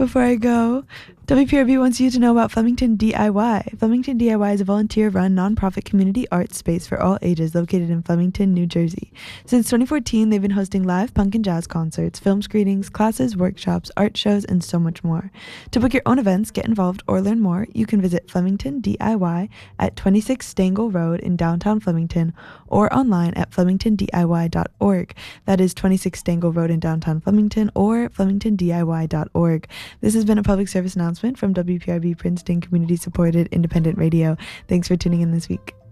before I go, WPRB wants you to know about Flemington DIY. Flemington DIY is a volunteer-run, nonprofit community arts space for all ages located in Flemington, New Jersey. Since 2014, they've been hosting live punk and jazz concerts, film screenings, classes, workshops, art shows, and so much more. To book your own events, get involved, or learn more, you can visit Flemington DIY at 26 Stangel Road in downtown Flemington or online at flemingtondiy.org. That is 26 Stangel Road in downtown Flemington or flemingtondiy.org. This has been a public service announcement from WPRB Princeton Community Supported Independent Radio. Thanks for tuning in this week.